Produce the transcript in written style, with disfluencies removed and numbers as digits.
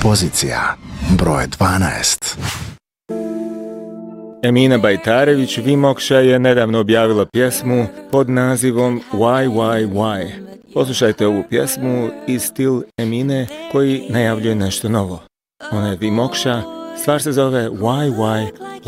Pozicija broj 12. Emina Bajtarević Vimokša je nedavno objavila pjesmu pod nazivom Why. Poslušajte ovu pjesmu i stil Emine koji najavljuje nešto novo. Ona je Vimokša, stvar se zove Why.